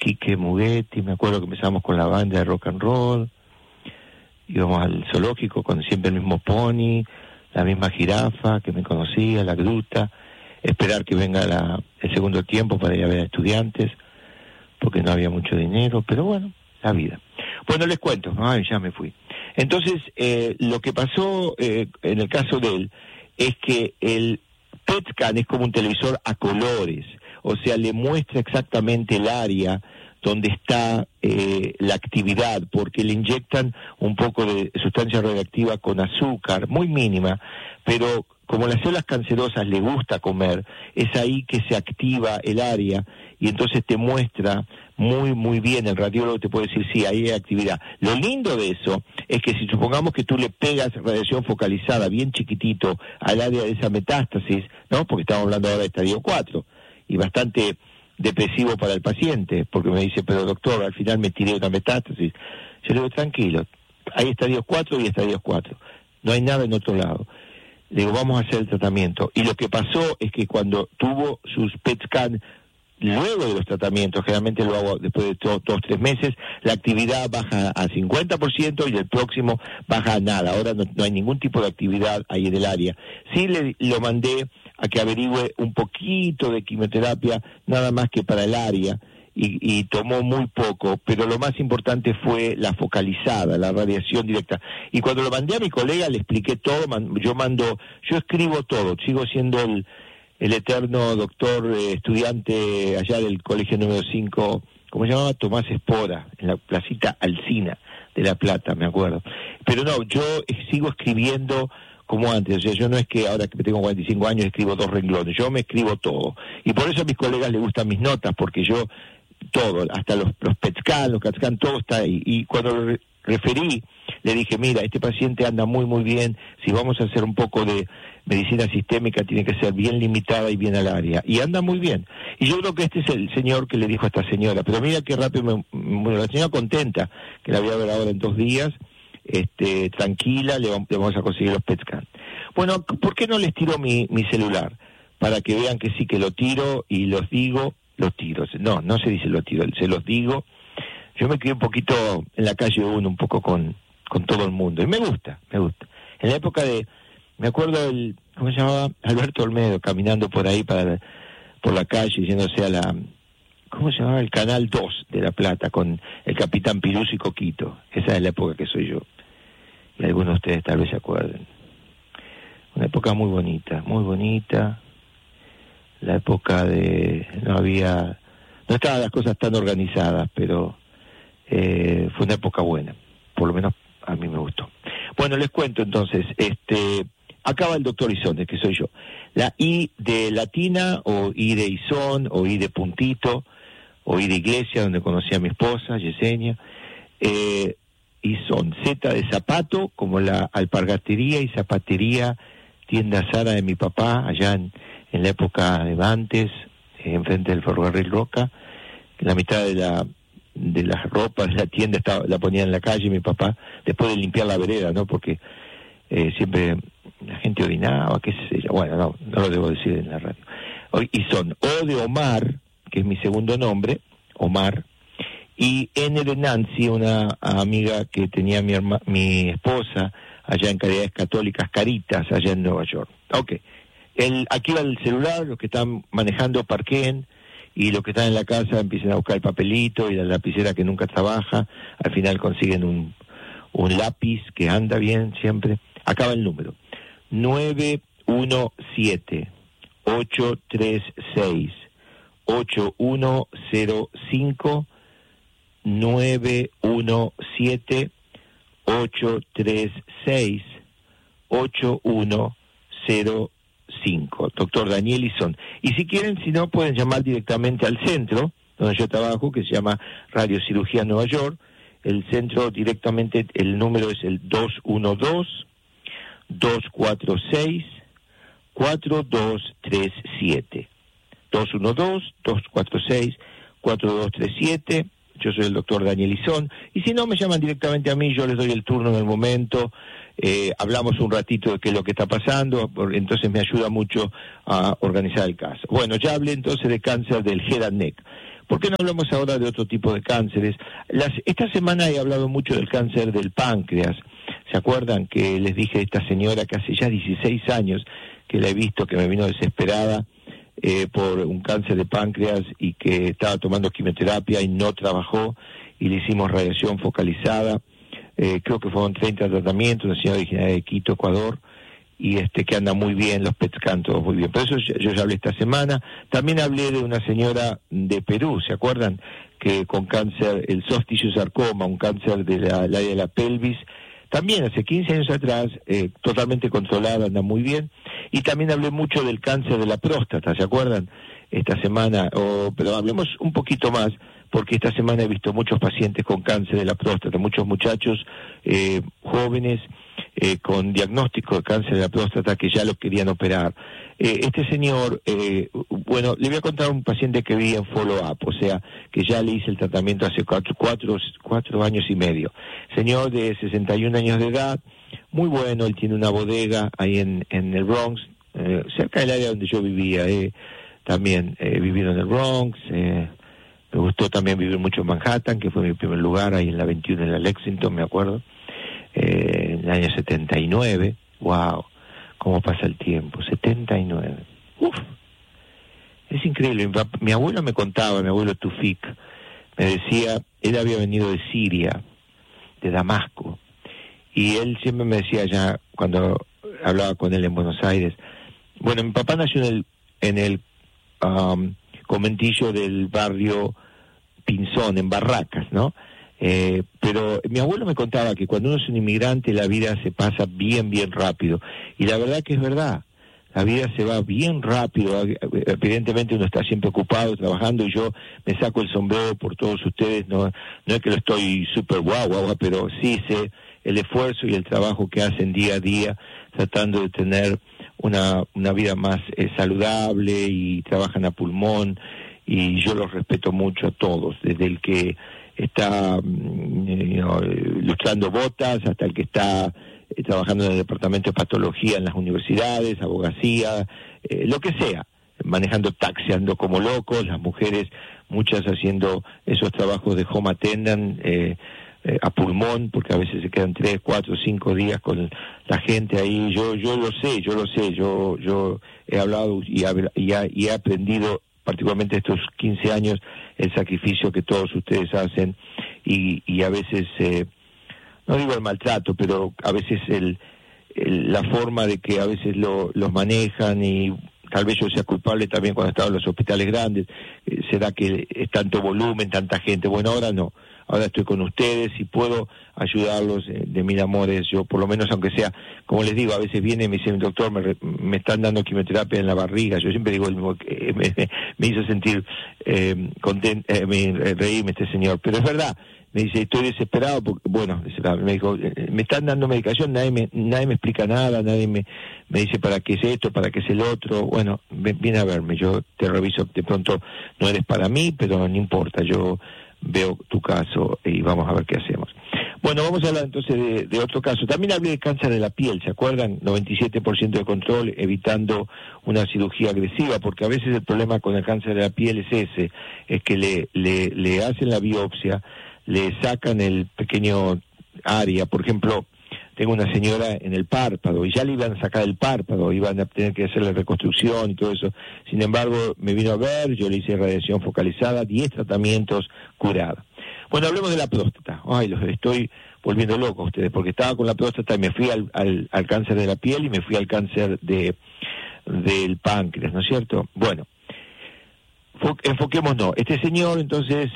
Quique Muguetti, me acuerdo que empezamos con la banda de rock and roll, íbamos al zoológico con siempre el mismo pony, la misma jirafa que me conocía, la gruta, esperar que venga el segundo tiempo para ir a ver a Estudiantes, porque no había mucho dinero, pero bueno, la vida. Bueno, les cuento, ya me fui. Entonces, lo que pasó en el caso de él es que el PET scan es como un televisor a colores, o sea, le muestra exactamente el área donde está la actividad, porque le inyectan un poco de sustancia radioactiva con azúcar, muy mínima, pero como las células cancerosas le gusta comer, es ahí que se activa el área y entonces te muestra muy bien, el radiólogo te puede decir, sí, ahí hay actividad. Lo lindo de eso es que si supongamos que tú le pegas radiación focalizada bien chiquitito al área de esa metástasis, ¿no? Porque estamos hablando ahora de estadio 4, y bastante depresivo para el paciente, porque me dice, pero doctor, al final me tiré una metástasis. Yo le digo, tranquilo, hay estadios 4 y estadios 4, no hay nada en otro lado. Le digo, vamos a hacer el tratamiento. Y lo que pasó es que cuando tuvo sus PET scan, luego de los tratamientos, generalmente lo hago después de 2-3 meses, la actividad baja a 50% y el próximo baja a nada. Ahora no hay ningún tipo de actividad ahí en el área. Sí lo mandé a que averigüe un poquito de quimioterapia, nada más que para el área, y tomó muy poco, pero lo más importante fue la focalizada, la radiación directa. Y cuando lo mandé a mi colega le expliqué todo, yo escribo todo, sigo siendo el eterno doctor estudiante allá del colegio número 5, ¿cómo se llamaba? Tomás Espora, en la placita Alsina de La Plata, me acuerdo. Pero no, yo sigo escribiendo como antes, o sea, yo no es que ahora que tengo 45 años escribo 2 renglones, yo me escribo todo. Y por eso a mis colegas les gustan mis notas, porque yo todo, hasta los PET scan, los CAT scan, todo está ahí. Y cuando lo referí, le dije, mira, este paciente anda muy bien, si vamos a hacer un poco de medicina sistémica tiene que ser bien limitada y bien al área, y anda muy bien. Y yo creo que este es el señor que le dijo a esta señora, pero mira qué rápido, la señora contenta, que la voy a ver ahora en 2 días, tranquila, le vamos a conseguir los PET scan. Bueno, ¿por qué no les tiro mi celular? Para que vean que sí, que lo tiro y los digo, los tiro. No se dice lo tiro, se los digo. Yo me quedé un poquito en la calle 1, un poco con todo el mundo, y me gusta. En la época me acuerdo ¿cómo se llamaba? Alberto Olmedo, caminando por ahí por la calle, yéndose ¿cómo se llamaba? El Canal 2 de La Plata, con el Capitán Piruzzo y Coquito. Esa es la época que soy yo. Y algunos de ustedes tal vez se acuerden. Una época muy bonita. La época no estaban las cosas tan organizadas, pero fue una época buena. Por lo menos a mí me gustó. Bueno, les cuento entonces, acaba el doctor Isones, que soy yo. La I de latina, o I de Isón, o I de puntito, o I de iglesia, donde conocí a mi esposa, Yesenia. Isón, Z de zapato, como la alpargatería y zapatería, tienda Sara de mi papá, allá en la época de antes, enfrente del ferrocarril Roca. La mitad de las ropas de la tienda la ponía en la calle mi papá, después de limpiar la vereda, ¿no? Porque siempre la gente orinaba, qué sé yo. Bueno, no lo debo decir en la radio. Y son O de Omar, que es mi segundo nombre, Omar, y N de Nancy, una amiga que tenía mi esposa allá en Caridades Católicas Caritas, allá en Nueva York. Okay. Aquí va el celular, los que están manejando parqueen, y los que están en la casa empiecen a buscar el papelito y la lapicera que nunca trabaja, al final consiguen un lápiz que anda bien siempre. Acaba el número 917-836-8105, 917-836-8105. Doctor Daniel Isón. Y si quieren, si no, pueden llamar directamente al centro donde yo trabajo, que se llama Radiocirugía Nueva York. El centro directamente, el número es el 212-246-4237. 212-246-4237. Yo soy el doctor Daniel Isón. Y si no, me llaman directamente a mí, yo les doy el turno en el momento. Hablamos un ratito de qué es lo que está pasando, entonces me ayuda mucho a organizar el caso. Bueno, ya hablé entonces de cáncer del head and neck. ¿Por qué no hablamos ahora de otro tipo de cánceres? Esta semana he hablado mucho del cáncer del páncreas. ¿Se acuerdan que les dije a esta señora que hace ya 16 años que la he visto, que me vino desesperada por un cáncer de páncreas y que estaba tomando quimioterapia y no trabajó, y le hicimos radiación focalizada? Creo que fueron 30 tratamientos, una señora originaria de Quito, Ecuador, y que anda muy bien, los PET scan todos muy bien. Por eso yo ya hablé esta semana. También hablé de una señora de Perú, ¿se acuerdan? Que con cáncer, el soft tissue sarcoma, un cáncer del área de la pelvis, también hace 15 años atrás, totalmente controlada, anda muy bien. Y también hablé mucho del cáncer de la próstata, ¿se acuerdan? Esta semana, pero hablemos un poquito más, porque esta semana he visto muchos pacientes con cáncer de la próstata, muchos muchachos jóvenes con diagnóstico de cáncer de la próstata que ya lo querían operar. Este señor, bueno, le voy a contar a un paciente que vi en follow-up, o sea, que ya le hice el tratamiento hace cuatro años y medio. Señor de 61 años de edad, muy bueno, él tiene una bodega ahí en el Bronx, cerca del área donde yo vivía, también he vivido en el Bronx, me gustó también vivir mucho en Manhattan, que fue mi primer lugar, ahí en la 21, en la Lexington, me acuerdo, en el año 79, wow, cómo pasa el tiempo, 79, es increíble. Mi abuelo me contaba, mi abuelo Tufik, me decía, él había venido de Siria, de Damasco, y él siempre me decía ya, cuando hablaba con él en Buenos Aires, bueno, mi papá nació en el conventillo del barrio Pinzón, en Barracas, ¿no? Pero mi abuelo me contaba que cuando uno es un inmigrante la vida se pasa bien rápido, y la verdad que es verdad, la vida se va bien rápido. Evidentemente uno está siempre ocupado trabajando, y yo me saco el sombrero por todos ustedes, no es que lo estoy súper guau, pero sí sé el esfuerzo y el trabajo que hacen día a día tratando de tener una vida más saludable, y trabajan a pulmón, y yo los respeto mucho a todos, desde el que está lustrando botas hasta el que está trabajando en el departamento de patología en las universidades, abogacía, lo que sea, manejando taxiando como locos, las mujeres, muchas haciendo esos trabajos de home attendant, a pulmón, porque a veces se quedan 3, 4, 5 días con la gente ahí. Yo lo sé, yo he hablado y he aprendido, particularmente estos 15 años, el sacrificio que todos ustedes hacen, y a veces, no digo el maltrato, pero a veces la forma de que a veces los manejan, y tal vez yo sea culpable también cuando estaba en los hospitales grandes, será que es tanto volumen, tanta gente. Bueno, ahora no. Ahora estoy con ustedes y puedo ayudarlos de mil amores. Yo, por lo menos, aunque sea, como les digo, a veces viene y me dice, doctor, me están dando quimioterapia en la barriga. Yo siempre digo el mismo, me hizo sentir contento, reírme este señor. Pero es verdad, me dice, estoy desesperado, porque, bueno, me dijo, me están dando medicación, nadie me explica nada, nadie me dice para qué es esto, para qué es el otro. Bueno, viene a verme, yo te reviso, de pronto no eres para mí, pero no importa, yo veo tu caso y vamos a ver qué hacemos. Bueno, vamos a hablar entonces de otro caso. También hablé de cáncer de la piel, ¿se acuerdan? 97% de control, evitando una cirugía agresiva, porque a veces el problema con el cáncer de la piel es ese, es que le hacen la biopsia, le sacan el pequeño área, por ejemplo, tengo una señora en el párpado, y ya le iban a sacar el párpado, iban a tener que hacer la reconstrucción y todo eso. Sin embargo, me vino a ver, yo le hice radiación focalizada, 10 tratamientos, curada. Bueno, hablemos de la próstata. Ay, los estoy volviendo locos a ustedes, porque estaba con la próstata y me fui al cáncer de la piel, y me fui al cáncer del páncreas, ¿no es cierto? Bueno, enfoquémonos. Este señor, entonces,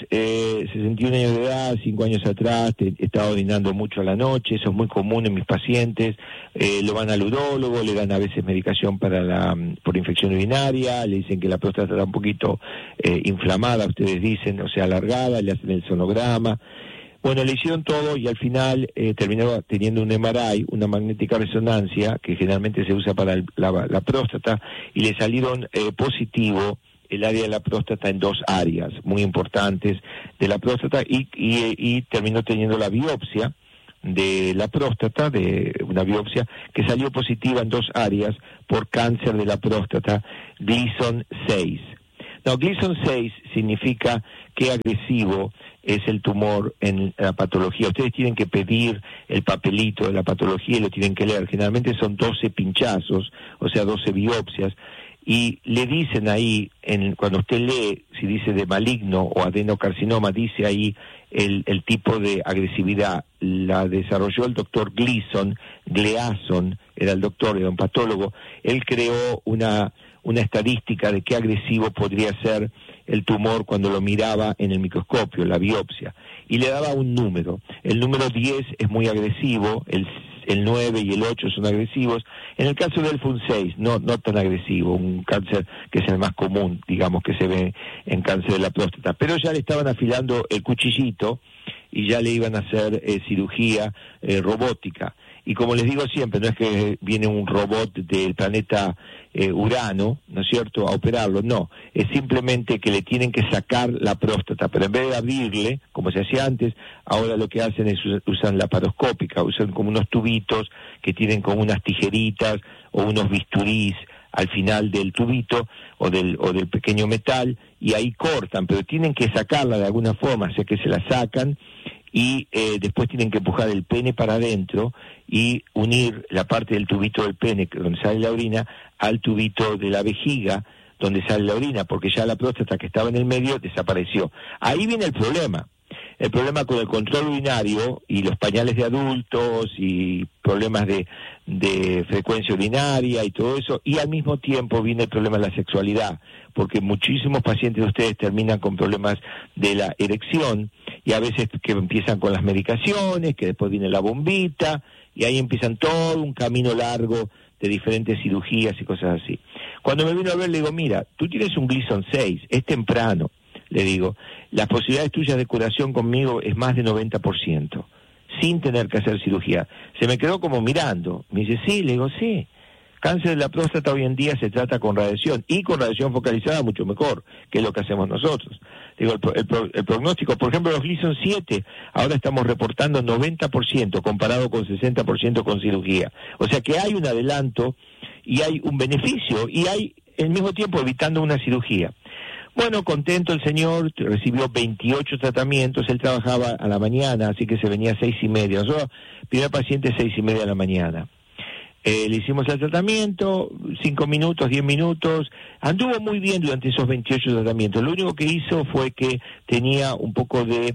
61 años de edad, 5 años atrás, estaba orinando mucho a la noche, eso es muy común en mis pacientes, lo van al urólogo, le dan a veces medicación por infección urinaria, le dicen que la próstata está un poquito inflamada, ustedes dicen, o sea, alargada, le hacen el sonograma. Bueno, le hicieron todo, y al final terminó teniendo un MRI, una magnética resonancia, que generalmente se usa para la próstata, y le salieron positivo el área de la próstata en 2 áreas muy importantes de la próstata, y terminó teniendo la biopsia de la próstata, de una biopsia que salió positiva en 2 áreas por cáncer de la próstata, Gleason 6. No, Gleason 6 significa qué agresivo es el tumor en la patología. Ustedes tienen que pedir el papelito de la patología y lo tienen que leer. Generalmente son 12 pinchazos, o sea, 12 biopsias, y le dicen ahí, cuando usted lee, si dice de maligno o adenocarcinoma, dice ahí el tipo de agresividad. La desarrolló el doctor Gleason, era el doctor, era un patólogo. Él creó una estadística de qué agresivo podría ser el tumor cuando lo miraba en el microscopio, la biopsia, y le daba un número. El número 10 es muy agresivo, el 9 y el 8 son agresivos. En el caso de él fue un 6, no tan agresivo, un cáncer que es el más común, digamos, que se ve en cáncer de la próstata. Pero ya le estaban afilando el cuchillito y ya le iban a hacer cirugía robótica. Y como les digo siempre, no es que viene un robot del planeta Urano, ¿no es cierto?, a operarlo, no, es simplemente que le tienen que sacar la próstata, pero en vez de abrirle, como se hacía antes, ahora lo que hacen es usan laparoscópica, usan como unos tubitos que tienen como unas tijeritas o unos bisturís al final del tubito o del pequeño metal, y ahí cortan, pero tienen que sacarla de alguna forma, o sea que se la sacan, y después tienen que empujar el pene para adentro y unir la parte del tubito del pene, donde sale la orina, al tubito de la vejiga, donde sale la orina, porque ya la próstata que estaba en el medio desapareció. Ahí viene el problema con el control urinario y los pañales de adultos y problemas de frecuencia urinaria y todo eso, y al mismo tiempo viene el problema de la sexualidad, porque muchísimos pacientes de ustedes terminan con problemas de la erección, y a veces que empiezan con las medicaciones, que después viene la bombita, y ahí empiezan todo un camino largo de diferentes cirugías y cosas así. Cuando me vino a ver, le digo, mira, tú tienes un Gleason 6, es temprano, le digo, las posibilidades tuyas de curación conmigo es más de 90%, sin tener que hacer cirugía. Se me quedó como mirando, me dice, sí, le digo, sí. Cáncer de la próstata hoy en día se trata con radiación, y con radiación focalizada mucho mejor, que es lo que hacemos nosotros. Digo, el pronóstico, por ejemplo, los Gleason 7, ahora estamos reportando 90% comparado con 60% con cirugía. O sea que hay un adelanto y hay un beneficio, y hay al mismo tiempo evitando una cirugía. Bueno, contento el señor, recibió 28 tratamientos, él trabajaba a la mañana, así que se venía a 6:30. Nosotros, primer paciente 6:30 de la mañana. Le hicimos el tratamiento, 5 minutos, 10 minutos, anduvo muy bien durante esos 28 tratamientos. Lo único que hizo fue que tenía un poco de,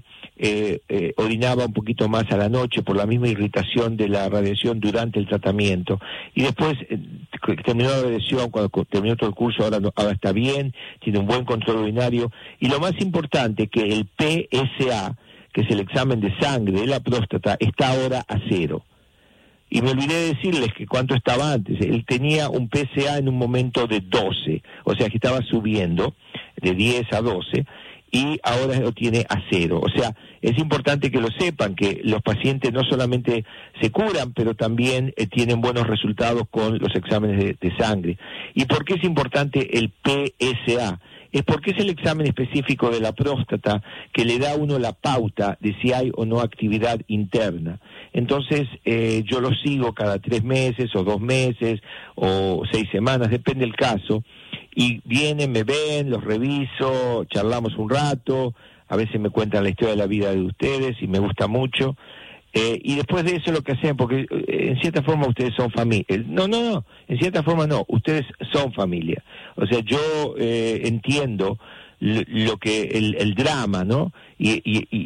orinaba un poquito más a la noche por la misma irritación de la radiación durante el tratamiento. Y después terminó la radiación, cuando terminó todo el curso, ahora está bien, tiene un buen control urinario. Y lo más importante, que el PSA, que es el examen de sangre de la próstata, está ahora a 0. Y me olvidé de decirles que cuánto estaba antes. Él tenía un PSA en un momento de 12, o sea que estaba subiendo de 10 a 12, y ahora lo tiene a 0. O sea, es importante que lo sepan, que los pacientes no solamente se curan, pero también tienen buenos resultados con los exámenes de sangre. ¿Y por qué es importante el PSA? Es porque es el examen específico de la próstata que le da a uno la pauta de si hay o no actividad interna. Entonces, yo lo sigo cada 3 meses o 2 meses o 6 semanas, depende del caso, y vienen, me ven, los reviso, charlamos un rato, a veces me cuentan la historia de la vida de ustedes y me gusta mucho. Y después de eso lo que hacen, porque en cierta forma ustedes son familia. No, en cierta forma no, ustedes son familia. O sea, yo entiendo lo que el drama, ¿no? Y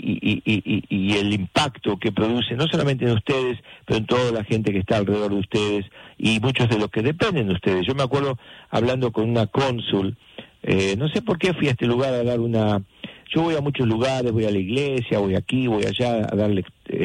el impacto que produce, no solamente en ustedes, pero en toda la gente que está alrededor de ustedes y muchos de los que dependen de ustedes. Yo me acuerdo hablando con una cónsul, no sé por qué fui a este lugar a dar una... Yo voy a muchos lugares, voy a la iglesia, voy aquí, voy allá a darle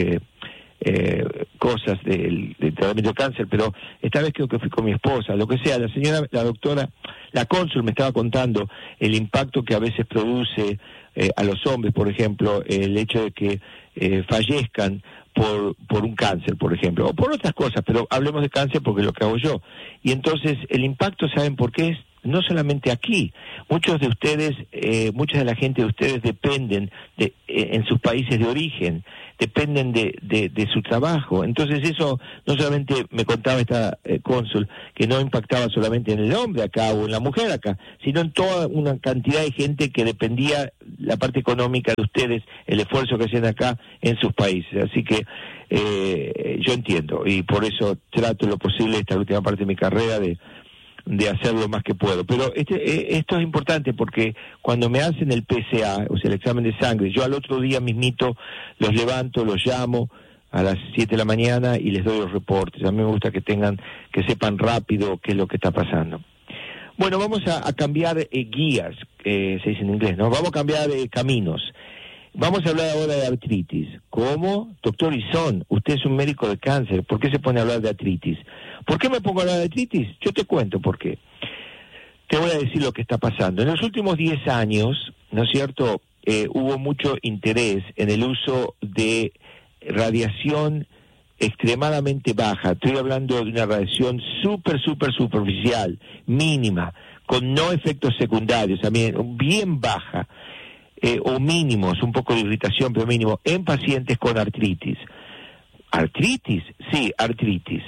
cosas del tratamiento de cáncer, pero esta vez creo que fui con mi esposa, lo que sea, la doctora, la cónsul me estaba contando el impacto que a veces produce a los hombres, por ejemplo, el hecho de que fallezcan por un cáncer, por ejemplo, o por otras cosas, pero hablemos de cáncer porque es lo que hago yo. Y entonces el impacto, ¿saben por qué es? No solamente aquí, muchos de ustedes, mucha de la gente de ustedes dependen en sus países de origen dependen de su trabajo. Entonces eso no solamente me contaba esta cónsul, que no impactaba solamente en el hombre acá o en la mujer acá, sino en toda una cantidad de gente que dependía la parte económica de ustedes, el esfuerzo que hacían acá en sus países. Así que yo entiendo, y por eso trato lo posible esta última parte de mi carrera de hacer lo más que puedo. Pero esto es importante porque cuando me hacen el PSA, o sea, el examen de sangre, yo al otro día mismito los levanto, los llamo a las 7 de la mañana y les doy los reportes. A mí me gusta que sepan rápido qué es lo que está pasando. Bueno, vamos a cambiar guías, se dice en inglés, ¿no? Vamos a cambiar caminos. Vamos a hablar ahora de artritis. ¿Cómo? Doctor Izón, usted es un médico de cáncer. ¿Por qué se pone a hablar de artritis? ¿Por qué me pongo a hablar de artritis? Yo te cuento por qué. Te voy a decir lo que está pasando. En los últimos 10 años, ¿no es cierto?, hubo mucho interés en el uso de radiación extremadamente baja. Estoy hablando de una radiación súper superficial, mínima, con no efectos secundarios, también bien baja. O mínimos, un poco de irritación, pero mínimo, en pacientes con artritis. ¿Artritis? Sí, artritis.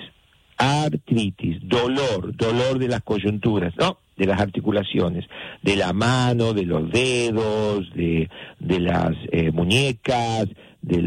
Dolor de las coyunturas, ¿no? De las articulaciones, de la mano, de los dedos, de las muñecas, de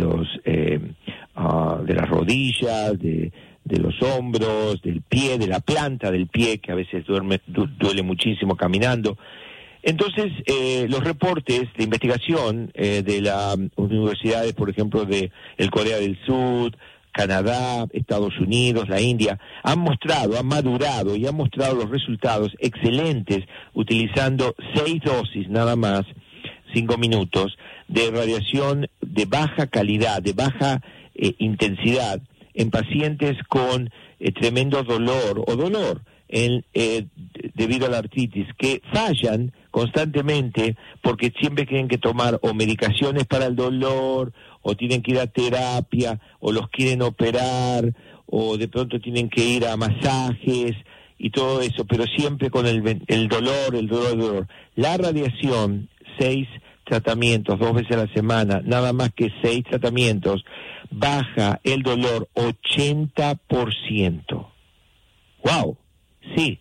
las rodillas, de los hombros, del pie, de la planta del pie, que a veces duele muchísimo caminando. Entonces, los reportes de investigación de las universidades, por ejemplo, de Corea del Sur, Canadá, Estados Unidos, la India, han madurado y han mostrado los resultados excelentes utilizando 6 dosis nada más, 5 minutos, de radiación de baja calidad, de baja intensidad, en pacientes con tremendo dolor debido a la artritis, que fallan constantemente porque siempre tienen que tomar o medicaciones para el dolor, o tienen que ir a terapia, o los quieren operar, o de pronto tienen que ir a masajes y todo eso, pero siempre con el dolor. La radiación, 6 tratamientos, 2 veces a la semana, nada más que 6 tratamientos, baja el dolor 80%. ¡Wow! Sí,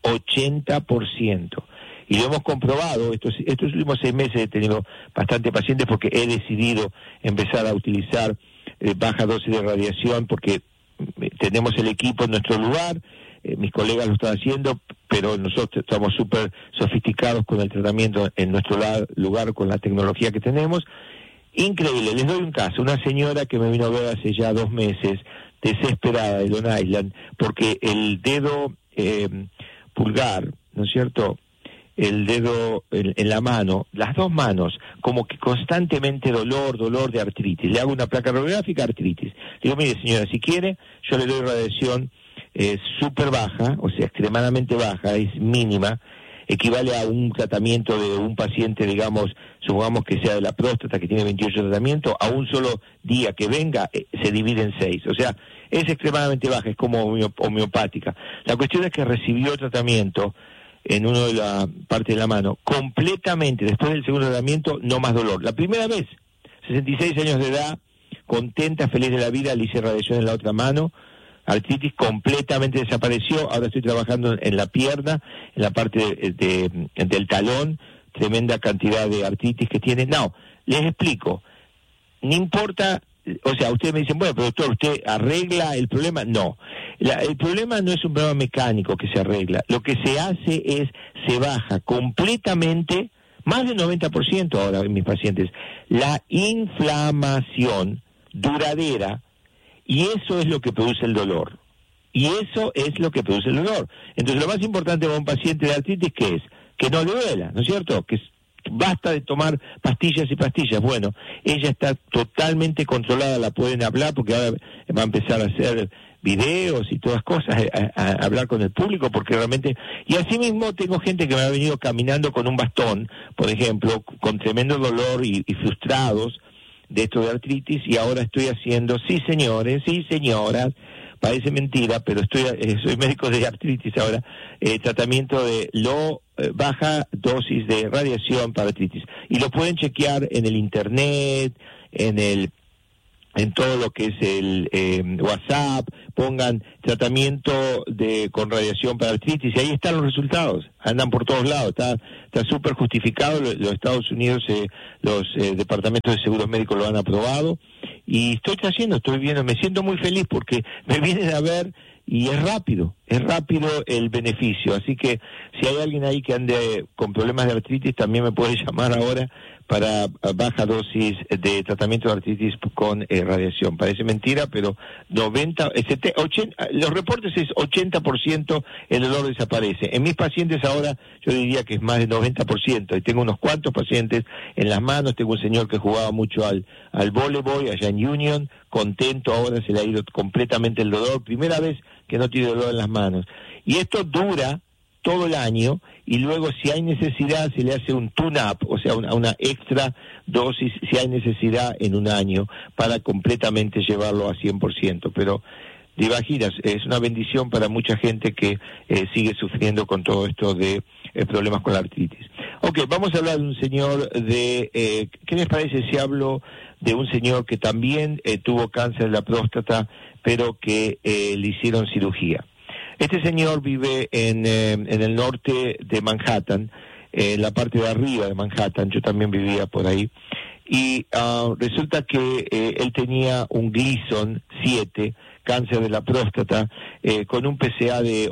80%. Y lo hemos comprobado, estos últimos 6 meses he tenido bastante pacientes porque he decidido empezar a utilizar baja dosis de radiación porque tenemos el equipo en nuestro lugar, mis colegas lo están haciendo, pero nosotros estamos súper sofisticados con el tratamiento en nuestro lugar con la tecnología que tenemos. Increíble, les doy un caso, una señora que me vino a ver hace ya 2 meses, desesperada de Long Island, porque el dedo pulgar, ¿no es cierto?, el dedo en la mano, las 2 manos, como que constantemente dolor de artritis. Le hago una placa radiográfica, artritis. Digo, mire señora, si quiere, yo le doy radiación súper baja, o sea, extremadamente baja, es mínima, equivale a un tratamiento de un paciente, supongamos que sea de la próstata, que tiene 28 tratamientos, a un solo día que venga, se divide en 6. O sea, es extremadamente baja, es como homeopática. La cuestión es que recibió tratamiento en una de la parte de la mano, completamente, después del segundo tratamiento, no más dolor. La primera vez, 66 años de edad, contenta, feliz de la vida, le hice radiación en la otra mano, artritis completamente desapareció, ahora estoy trabajando en la pierna, en la parte del talón, tremenda cantidad de artritis que tiene. No, les explico, no importa. O sea, ustedes me dicen, bueno, pero doctor, ¿usted arregla el problema? No, el problema no es un problema mecánico que se arregla. Lo que se hace es, se baja completamente, más del 90% ahora en mis pacientes, la inflamación duradera, y eso es lo que produce el dolor. Entonces, lo más importante para un paciente de artritis, ¿qué es? Que no le duela, ¿no es cierto? Que basta de tomar pastillas y pastillas. Bueno, ella está totalmente controlada, la pueden hablar porque ahora va a empezar a hacer videos y todas cosas, a hablar con el público, porque realmente... Y así mismo tengo gente que me ha venido caminando con un bastón, por ejemplo, con tremendo dolor y frustrados de esto de artritis, y ahora estoy haciendo, sí señores, sí señoras, parece mentira, pero soy médico de artritis ahora, tratamiento de baja dosis de radiación para artritis. Y lo pueden chequear en el internet, en en todo lo que es el WhatsApp, pongan tratamiento con radiación para artritis, y ahí están los resultados, andan por todos lados, está súper justificado, los Estados Unidos, los departamentos de seguros médicos lo han aprobado, y estoy viendo, me siento muy feliz porque me vienen a ver, y es rápido el beneficio, así que si hay alguien ahí que ande con problemas de artritis, también me puede llamar ahora para baja dosis de tratamiento de artritis con radiación. Parece mentira, pero 80, los reportes es 80% el dolor desaparece. En mis pacientes ahora yo diría que es más del 90%, y tengo unos cuantos pacientes en las manos. Tengo un señor que jugaba mucho al voleibol allá en Union, contento, ahora se le ha ido completamente el dolor, primera vez que no tiene dolor en las manos. Y esto dura todo el año, y luego si hay necesidad se le hace un tune-up, o sea, una extra dosis si hay necesidad en un año para completamente llevarlo a 100%. Pero te imaginas, es una bendición para mucha gente que sigue sufriendo con todo esto de problemas con la artritis. Ok, vamos a hablar de un señor ¿qué les parece si hablo de un señor que también tuvo cáncer de la próstata, pero que le hicieron cirugía? Este señor vive en el norte de Manhattan, en la parte de arriba de Manhattan. Yo también vivía por ahí, y resulta que él tenía un Gleason 7, cáncer de la próstata, con un PSA de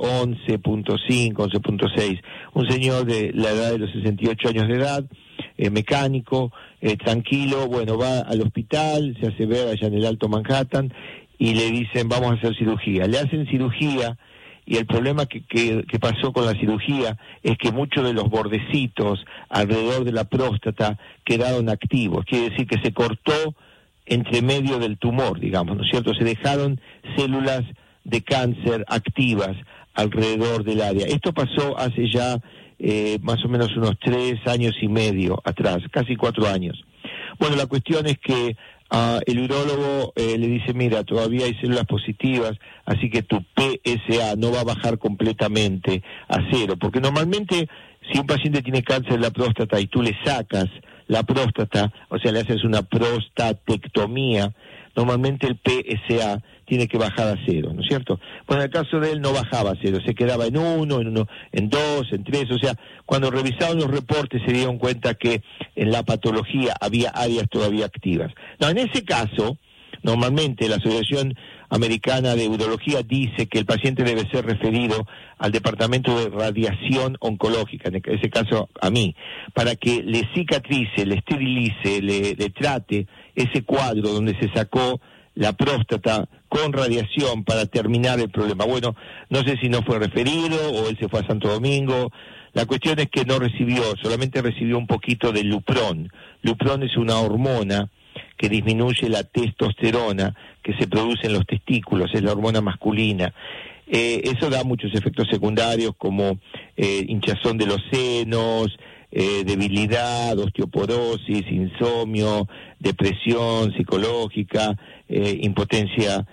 11.5, 11.6, un señor de la edad de los 68 años de edad, mecánico, tranquilo. Bueno, va al hospital, se hace ver allá en el Alto Manhattan, y le dicen, vamos a hacer cirugía. Le hacen cirugía, y el problema que pasó con la cirugía es que muchos de los bordecitos alrededor de la próstata quedaron activos. Quiere decir que se cortó entre medio del tumor, digamos, ¿no es cierto? Se dejaron células de cáncer activas alrededor del área. Esto pasó hace ya más o menos unos 3 años y medio atrás, casi 4 años. Bueno, la cuestión es que el urólogo le dice, mira, todavía hay células positivas, así que tu PSA no va a bajar completamente a 0, porque normalmente si un paciente tiene cáncer de la próstata y tú le sacas la próstata, o sea, le haces una prostatectomía, normalmente el PSA tiene que bajar a 0, ¿no es cierto? Bueno, en el caso de él no bajaba a 0, se quedaba en 1, en 2, en 3, o sea, cuando revisaban los reportes se dieron cuenta que en la patología había áreas todavía activas. No, en ese caso, normalmente la Asociación Americana de Urología dice que el paciente debe ser referido al Departamento de Radiación Oncológica, en ese caso a mí, para que le cicatrice, le esterilice, le trate ese cuadro donde se sacó la próstata con radiación para terminar el problema. Bueno, no sé si no fue referido o él se fue a Santo Domingo. La cuestión es que no recibió, solamente recibió un poquito de Lupron. Lupron es una hormona que disminuye la testosterona que se produce en los testículos, es la hormona masculina. Eso da muchos efectos secundarios como hinchazón de los senos, debilidad, osteoporosis, insomnio, depresión psicológica, impotencia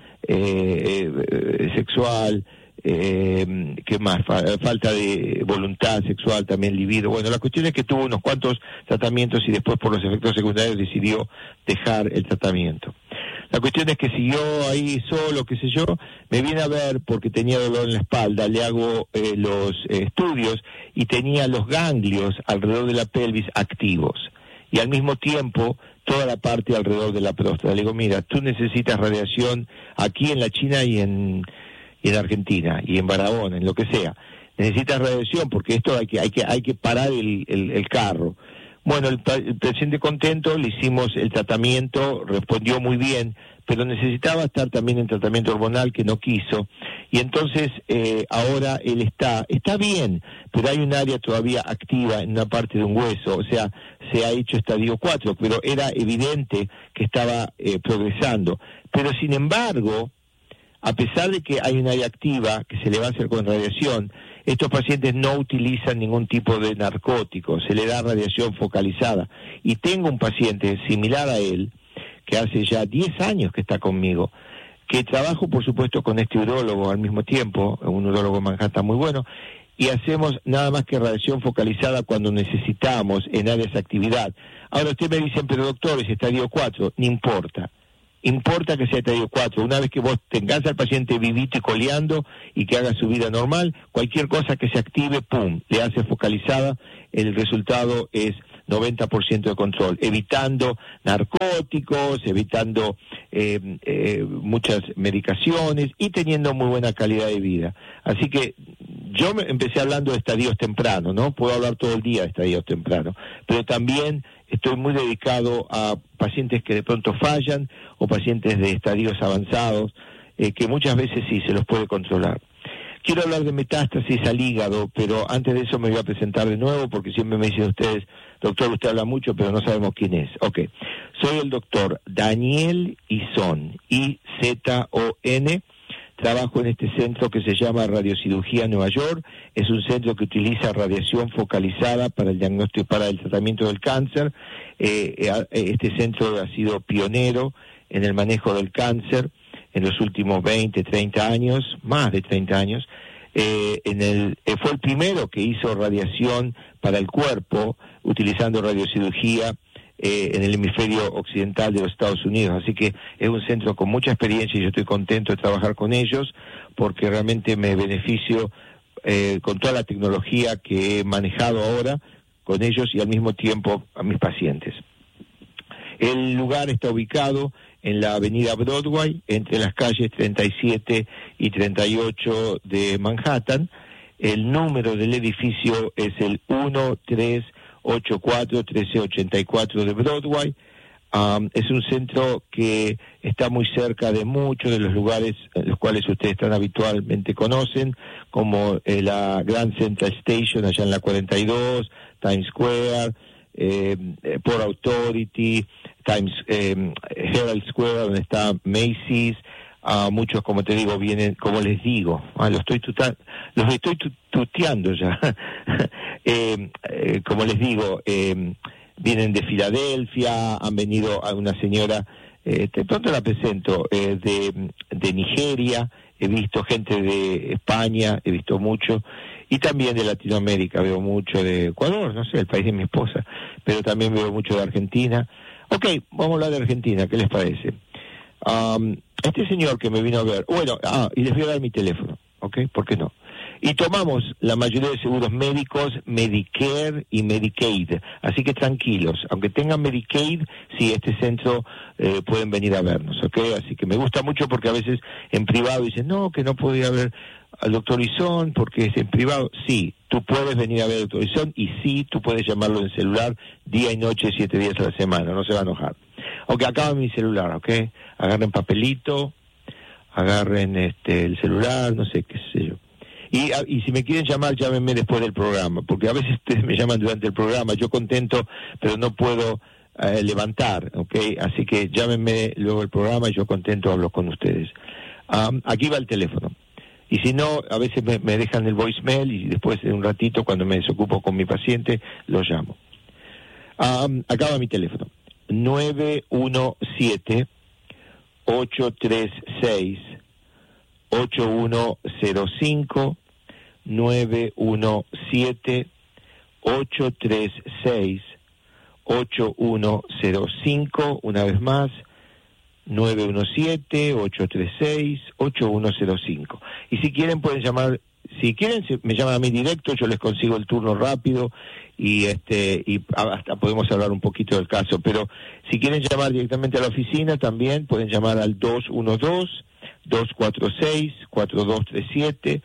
sexual, ¿qué más? Falta de voluntad sexual, también libido. Bueno, la cuestión es que tuvo unos cuantos tratamientos y después por los efectos secundarios decidió dejar el tratamiento. La cuestión es que siguió ahí solo, qué sé yo, me viene a ver porque tenía dolor en la espalda, le hago los estudios y tenía los ganglios alrededor de la pelvis activos y al mismo tiempo toda la parte alrededor de la próstata. Le digo, mira, tú necesitas radiación aquí en la China y en Argentina y en Barahona, en lo que sea. Necesitas radiación porque esto hay que parar el carro. Bueno, el paciente contento, le hicimos el tratamiento, respondió muy bien, pero necesitaba estar también en tratamiento hormonal que no quiso. Y entonces ahora él está bien, pero hay un área todavía activa en una parte de un hueso, o sea, se ha hecho estadio 4, pero era evidente que estaba progresando. Pero sin embargo, a pesar de que hay un área activa que se le va a hacer con radiación, estos pacientes no utilizan ningún tipo de narcótico, se le da radiación focalizada. Y tengo un paciente similar a él, que hace ya 10 años que está conmigo, que trabajo por supuesto con este urólogo al mismo tiempo, un urólogo en Manhattan muy bueno, y hacemos nada más que radiación focalizada cuando necesitamos en áreas de actividad. Ahora usted me dice, pero doctor, es estadio 4, no importa. importa que sea estadio 4, una vez que vos tengas al paciente vivito y coleando y que haga su vida normal, cualquier cosa que se active, ¡pum!, le hace focalizada, el resultado es 90% de control, evitando narcóticos, evitando muchas medicaciones y teniendo muy buena calidad de vida. Así que yo empecé hablando de estadios tempranos, ¿no? Puedo hablar todo el día de estadios tempranos, pero también estoy muy dedicado a pacientes que de pronto fallan o pacientes de estadios avanzados, que muchas veces sí se los puede controlar. Quiero hablar de metástasis al hígado, pero antes de eso me voy a presentar de nuevo porque siempre me dicen ustedes, doctor, usted habla mucho, pero no sabemos quién es. Ok, soy el doctor Daniel Izón, I-Z-O-N. Trabajo en este centro que se llama Radiocirugía Nueva York. Es un centro que utiliza radiación focalizada para el diagnóstico, para el tratamiento del cáncer. Este centro ha sido pionero en el manejo del cáncer en los últimos 20, 30 años, más de 30 años. Fue el primero que hizo radiación para el cuerpo utilizando radiocirugía en el hemisferio occidental de los Estados Unidos, así que es un centro con mucha experiencia y yo estoy contento de trabajar con ellos porque realmente me beneficio con toda la tecnología que he manejado ahora con ellos y al mismo tiempo a mis pacientes. El lugar está ubicado en la avenida Broadway, entre las calles 37 y 38 de Manhattan. El número del edificio es el 1384 de Broadway. Es un centro que está muy cerca de muchos de los lugares en los cuales ustedes tan habitualmente conocen, como la Grand Central Station allá en la 42, Times Square, Port Authority, Herald Square, donde está Macy's. Muchos, como te digo, vienen, como les digo, los estoy tuteando ya. Como les digo, vienen de Filadelfia, han venido a una señora, de pronto la presento, de Nigeria, he visto gente de España, he visto mucho, y también de Latinoamérica, veo mucho de Ecuador, no sé, el país de mi esposa, pero también veo mucho de Argentina. Ok, vamos a hablar de Argentina, ¿qué les parece? Este señor que me vino a ver, bueno, y les voy a dar mi teléfono, ¿ok? ¿Por qué no? Y tomamos la mayoría de seguros médicos, Medicare y Medicaid, así que tranquilos, aunque tengan Medicaid, sí, este centro pueden venir a vernos, ¿ok? Así que me gusta mucho porque a veces en privado dicen, no, que no podía ver al doctor Izón porque es en privado. Sí, tú puedes venir a ver al doctor Izón y sí, tú puedes llamarlo en celular día y noche, 7 días a la semana, no se va a enojar. Ok, acá va mi celular, ¿ok? Agarren papelito, agarren el celular, no sé, qué sé yo. Y si me quieren llamar, llámenme después del programa, porque a veces ustedes me llaman durante el programa, yo contento, pero no puedo levantar, ¿ok? Así que llámenme luego del programa y yo contento hablo con ustedes. Aquí va el teléfono. Y si no, a veces me dejan el voicemail y después de un ratito, cuando me desocupo con mi paciente, lo llamo. Acá va mi teléfono. 917-836-8105, 917-836-8105, una vez más, 917-836-8105. Y si quieren pueden llamar, si quieren me llaman a mí directo, yo les consigo el turno rápido y hasta podemos hablar un poquito del caso, pero si quieren llamar directamente a la oficina también pueden llamar al 212-246-4237,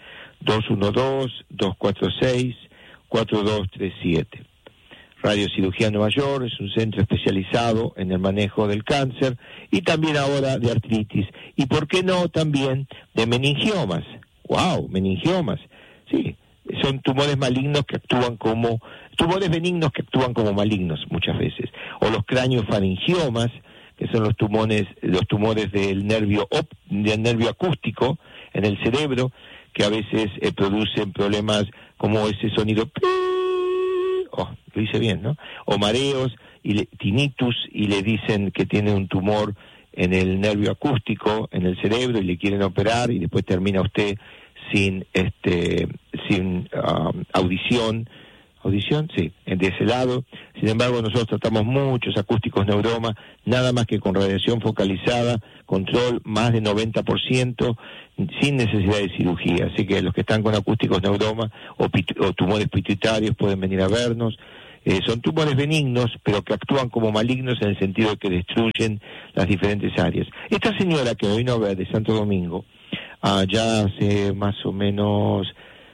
212-246-4237. Radiocirugía Nueva York es un centro especializado en el manejo del cáncer y también ahora de artritis. Y por qué no también de meningiomas. ¡Wow! Meningiomas. Sí, son tumores malignos que actúan como, tumores benignos que actúan como malignos muchas veces. O los craniofaraingiomas, que son los tumores del nervio acústico en el cerebro, que a veces producen problemas como ese sonido. Lo hice bien, ¿no? O mareos, tinnitus, y le dicen que tiene un tumor en el nervio acústico, en el cerebro, y le quieren operar, y después termina usted sin audición, audición, sí, de ese lado. Sin embargo, nosotros tratamos muchos acústicos neuroma, nada más que con radiación focalizada, control más de 90%, sin necesidad de cirugía. Así que los que están con acústicos neuroma o tumores pituitarios pueden venir a vernos. Son tumores benignos, pero que actúan como malignos en el sentido de que destruyen las diferentes áreas. Esta señora que me vino a ver de Santo Domingo, ya hace más o menos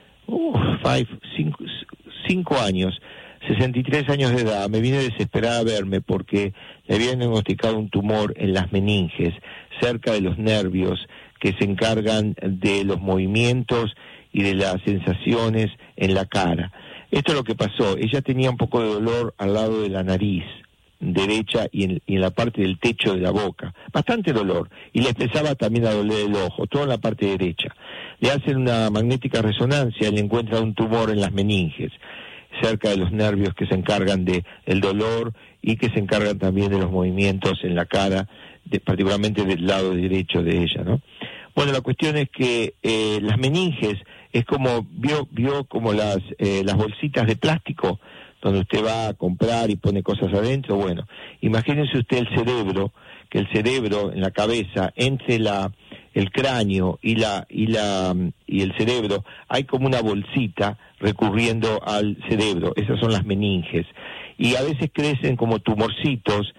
5 años, 63 años de edad, me vine desesperada a verme porque le habían diagnosticado un tumor en las meninges, cerca de los nervios que se encargan de los movimientos y de las sensaciones en la cara. Esto es lo que pasó. Ella tenía un poco de dolor al lado de la nariz derecha y en la parte del techo de la boca, bastante dolor, y le empezaba también a doler el ojo, toda la parte derecha. Le hacen una magnética resonancia y le encuentran un tumor en las meninges, cerca de los nervios que se encargan de el dolor y que se encargan también de los movimientos en la cara, particularmente del lado derecho de ella, ¿no? Bueno, la cuestión es que las meninges es como, vio como las bolsitas de plástico donde usted va a comprar y pone cosas adentro. Bueno, imagínense usted el cerebro, que el cerebro en la cabeza, entre el cráneo y el cerebro, hay como una bolsita recurriendo al cerebro. Esas son las meninges. Y a veces crecen como tumorcitos,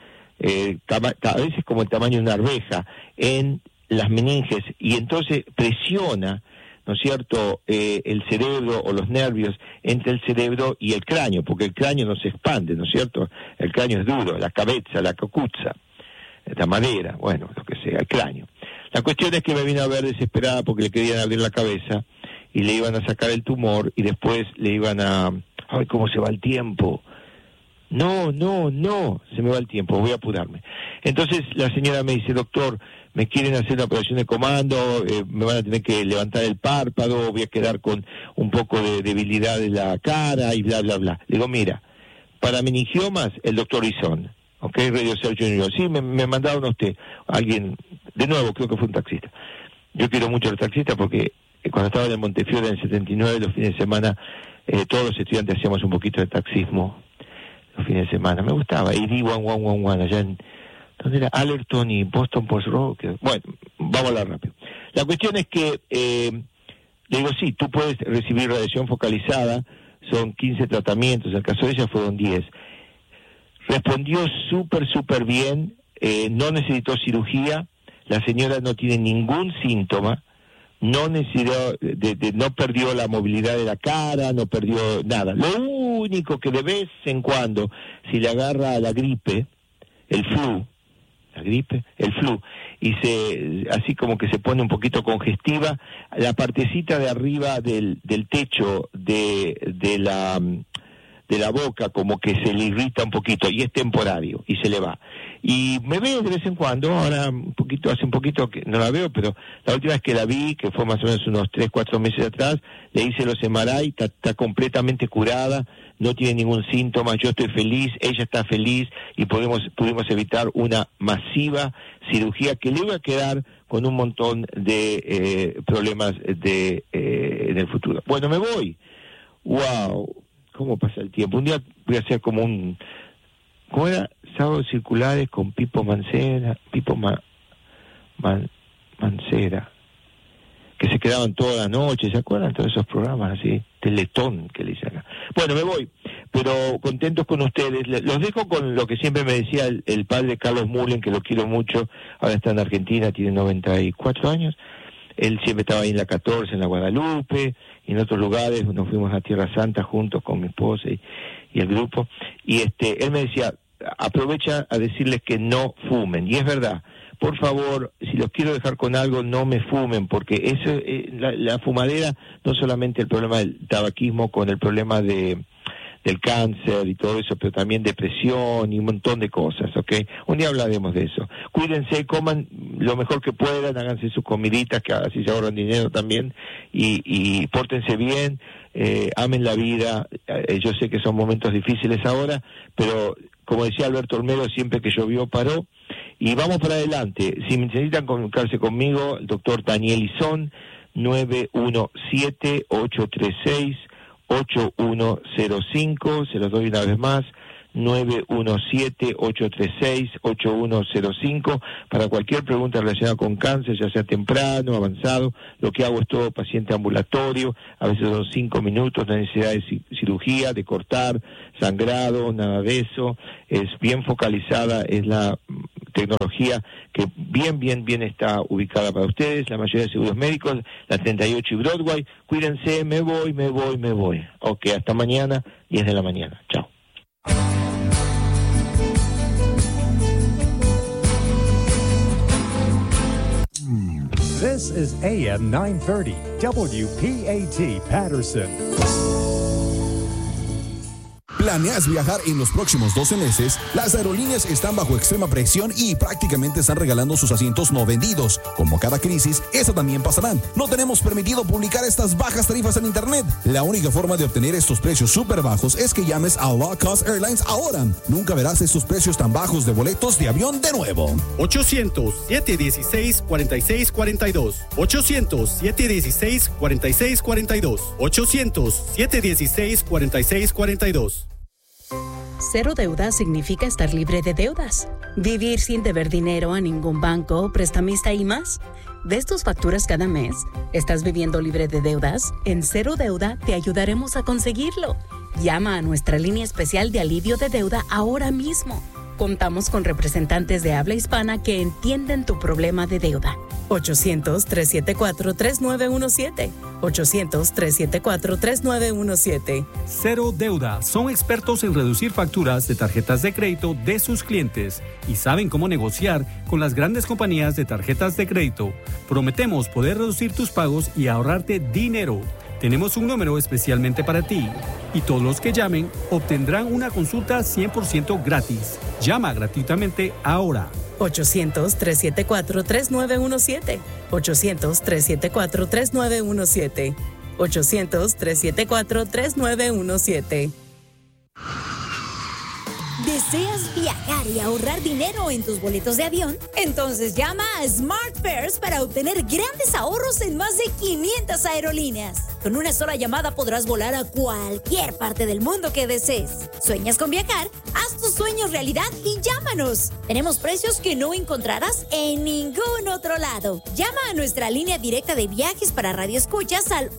a veces como el tamaño de una arveja, en las meninges, y entonces presiona, ¿no es cierto?, el cerebro o los nervios entre el cerebro y el cráneo, porque el cráneo no se expande, ¿no es cierto? El cráneo es duro, la cabeza, la cocuza, la madera, bueno, lo que sea, el cráneo. La cuestión es que me vino a ver desesperada porque le querían abrir la cabeza y le iban a sacar el tumor y después le iban a... ¡Ay, cómo se va el tiempo! No, se me va el tiempo, voy a apurarme. Entonces la señora me dice, doctor, me quieren hacer una operación de comando, me van a tener que levantar el párpado, voy a quedar con un poco de debilidad de la cara y bla, bla, bla. Le digo, mira, para meningiomas, el doctor Izón, ¿ok? Radio Sergio Junior. Sí, me mandaron a usted, alguien, de nuevo, creo que fue un taxista. Yo quiero mucho a los taxistas porque cuando estaba en el Montefiore en el 79, los fines de semana, todos los estudiantes hacíamos un poquito de taxismo los fines de semana. Me gustaba, y di 1111 allá en... ¿Dónde era? Allerton y Boston Post Road. Bueno, vamos a hablar rápido. La cuestión es que, le digo, sí, tú puedes recibir radiación focalizada, son 15 tratamientos, en el caso de ella fueron 10. Respondió súper bien, no necesitó cirugía, la señora no tiene ningún síntoma, no necesitó, no perdió la movilidad de la cara, no perdió nada. Lo único que de vez en cuando, si le agarra la gripe, el flu, y así como que se pone un poquito congestiva, la partecita de arriba del techo de la boca como que se le irrita un poquito, y es temporario, y se le va. Y me ve de vez en cuando, ahora hace un poquito que no la veo, pero la última vez que la vi, que fue más o menos unos 3-4 meses atrás, le hice los MRI, está completamente curada, no tiene ningún síntoma, yo estoy feliz, ella está feliz, y pudimos evitar una masiva cirugía que le iba a quedar con un montón de problemas en el futuro. Bueno, me voy. ¡Wow! ¿Cómo pasa el tiempo? Un día voy a hacer como ¿cómo era? Sábados circulares con Pipo Mancera, Mancera, que se quedaban toda la noche, ¿se acuerdan? Todos esos programas así, Teletón, que le dicen acá. Bueno, me voy, pero contentos con ustedes. Los dejo con lo que siempre me decía el padre Carlos Mullen, que lo quiero mucho, ahora está en Argentina, tiene 94 años. Él siempre estaba ahí en la 14, en la Guadalupe, y en otros lugares. Nos fuimos a Tierra Santa juntos con mi esposa y el grupo. Y él me decía, aprovecha a decirles que no fumen. Y es verdad. Por favor, si los quiero dejar con algo, no me fumen, porque eso, la fumadera, no solamente el problema del tabaquismo con el problema del cáncer y todo eso, pero también depresión y un montón de cosas, ¿ok? Un día hablaremos de eso. Cuídense, coman lo mejor que puedan, háganse sus comiditas, que así se ahorran dinero también, y pórtense bien, amen la vida. Yo sé que son momentos difíciles ahora, pero como decía Alberto Olmedo, siempre que llovió paró, y vamos para adelante. Si necesitan comunicarse conmigo, el doctor Daniel Izón, 917-836 8105, se los doy una vez más, 917-836-8105, para cualquier pregunta relacionada con cáncer, ya sea temprano, avanzado. Lo que hago es todo paciente ambulatorio, a veces son 5 minutos, no hay necesidad de cirugía, de cortar, sangrado, nada de eso. Es bien focalizada, es la tecnología que bien está ubicada para ustedes, la mayoría de seguros médicos, la 38 y Broadway. Cuídense, me voy. Ok, hasta mañana, 10 de la mañana. Chao. This is AM 930, WPAT Patterson. ¿Planeas viajar en los próximos 12 meses? Las aerolíneas están bajo extrema presión y prácticamente están regalando sus asientos no vendidos. Como cada crisis, esa también pasará. No tenemos permitido publicar estas bajas tarifas en Internet. La única forma de obtener estos precios súper bajos es que llames a Low Cost Airlines ahora. Nunca verás estos precios tan bajos de boletos de avión de nuevo. 800-716-4642. 800-716-4642. 800-716-4642. Cero deuda significa estar libre de deudas, vivir sin deber dinero a ningún banco, prestamista y más. ¿Ves tus facturas cada mes? ¿Estás viviendo libre de deudas? En Cero Deuda te ayudaremos a conseguirlo. Llama a nuestra línea especial de alivio de deuda ahora mismo. Contamos con representantes de habla hispana que entienden tu problema de deuda. 800-374-3917. 800-374-3917. Cero Deuda son expertos en reducir facturas de tarjetas de crédito de sus clientes y saben cómo negociar con las grandes compañías de tarjetas de crédito. Prometemos poder reducir tus pagos y ahorrarte dinero. Tenemos un número especialmente para ti y todos los que llamen obtendrán una consulta 100% gratis. Llama gratuitamente ahora. 800-374-3917. 800-374-3917. 800-374-3917. ¿Deseas viajar y ahorrar dinero en tus boletos de avión? Entonces llama a SmartFares para obtener grandes ahorros en más de 500 aerolíneas. Con una sola llamada podrás volar a cualquier parte del mundo que desees. ¿Sueñas con viajar? Haz tus sueños realidad y llámanos. Tenemos precios que no encontrarás en ningún otro lado. Llama a nuestra línea directa de viajes para radioescuchas al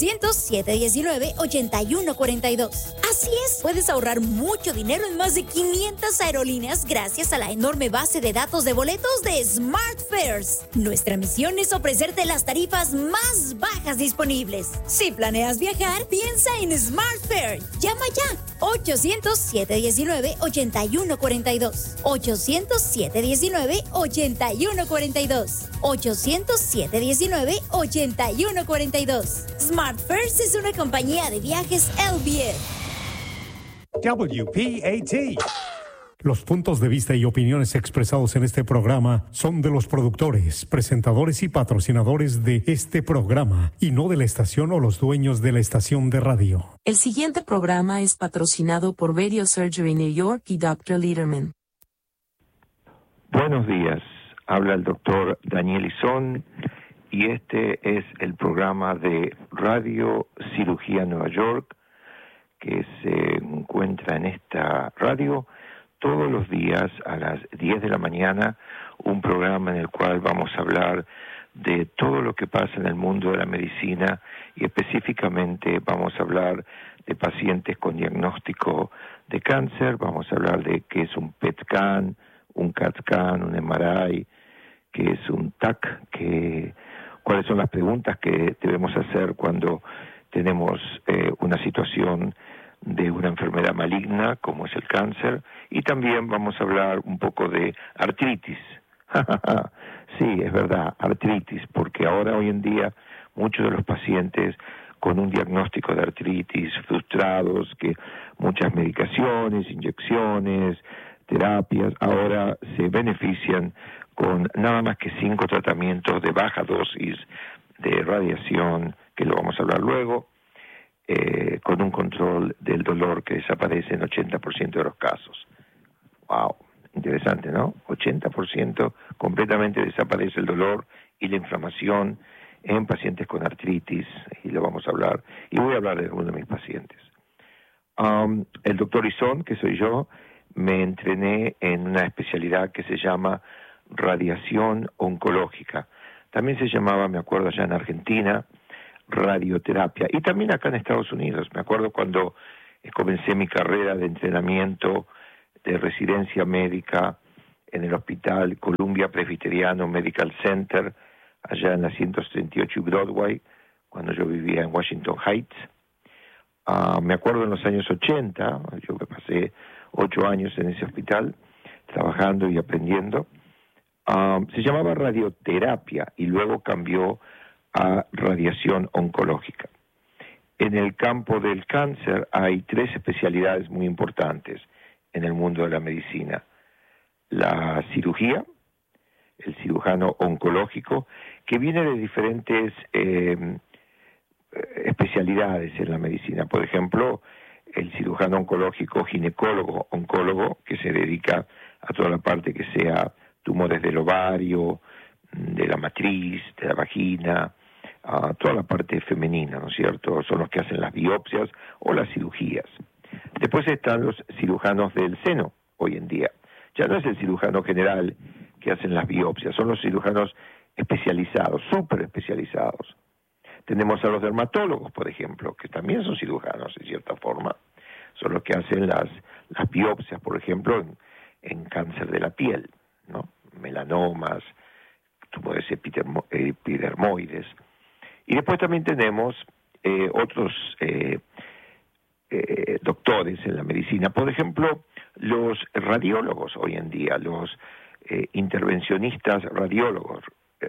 800-719-8142. Así es, puedes ahorrar mucho dinero en más de 500 aerolíneas gracias a la enorme base de datos de boletos de SmartFares. Nuestra misión es ofrecerte las tarifas más bajas disponibles. Si planeas viajar, piensa en SmartFares. Llama ya. 800-719-8142. 800-719-8142. 800-719-8142. SmartFares es una compañía de viajes LBF. WPAT. Los puntos de vista y opiniones expresados en este programa son de los productores, presentadores y patrocinadores de este programa y no de la estación o los dueños de la estación de radio. El siguiente programa es patrocinado por Radio Surgery New York y Dr. Lederman. Buenos días, habla el doctor Daniel Izón y este es el programa de Radio Cirugía Nueva York que se encuentra en esta radio todos los días a las 10 de la mañana, un programa en el cual vamos a hablar de todo lo que pasa en el mundo de la medicina y específicamente vamos a hablar de pacientes con diagnóstico de cáncer, vamos a hablar de qué es un PET scan, un CAT scan, un MRI, qué es un TAC, cuáles son las preguntas que debemos hacer cuando tenemos una situación de una enfermedad maligna como es el cáncer, y también vamos a hablar un poco de artritis. Sí, es verdad, artritis, porque ahora hoy en día muchos de los pacientes con un diagnóstico de artritis frustrados, que muchas medicaciones, inyecciones, terapias, ahora se benefician con nada más que 5 tratamientos de baja dosis de radiación, que lo vamos a hablar luego, con un control del dolor que desaparece en 80% de los casos. ¡Wow! Interesante, ¿no? 80% completamente desaparece el dolor y la inflamación en pacientes con artritis, y lo vamos a hablar, y voy a hablar de algunos de mis pacientes. El doctor Izón, que soy yo, me entrené en una especialidad que se llama radiación oncológica. También se llamaba, me acuerdo allá en Argentina, radioterapia, y también acá en Estados Unidos. Me acuerdo cuando comencé mi carrera de entrenamiento de residencia médica en el Hospital Columbia Presbiteriano Medical Center, allá en la 138 Broadway, cuando yo vivía en Washington Heights. Me acuerdo en los años 80, yo que pasé 8 años en ese hospital, trabajando y aprendiendo. Se llamaba radioterapia y luego cambió a radiación oncológica. En el campo del cáncer hay 3 especialidades muy importantes en el mundo de la medicina. La cirugía, el cirujano oncológico, que viene de diferentes especialidades en la medicina. Por ejemplo, el cirujano oncológico, ginecólogo, oncólogo, que se dedica a toda la parte que sea tumores del ovario, de la matriz, de la vagina, a toda la parte femenina, ¿no es cierto? Son los que hacen las biopsias o las cirugías. Después están los cirujanos del seno, hoy en día. Ya no es el cirujano general que hacen las biopsias, son los cirujanos especializados, súper especializados. Tenemos a los dermatólogos, por ejemplo, que también son cirujanos, en cierta forma. Son los que hacen las biopsias, por ejemplo, en cáncer de la piel, ¿no? Melanomas, tumores epidermoides. Y después también tenemos otros doctores en la medicina. Por ejemplo, los radiólogos hoy en día, los intervencionistas radiólogos,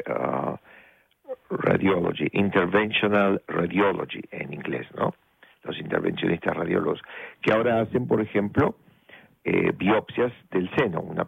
radiology, interventional radiology en inglés, ¿no? Los intervencionistas radiólogos, que ahora hacen, por ejemplo, biopsias del seno. Una